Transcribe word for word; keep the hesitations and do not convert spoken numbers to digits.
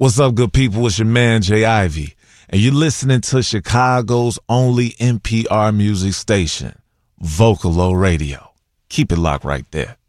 What's up, good people? It's your man, Jay Ivy, and you're listening to Chicago's only N P R music station, Vocalo Radio. Keep it locked right there.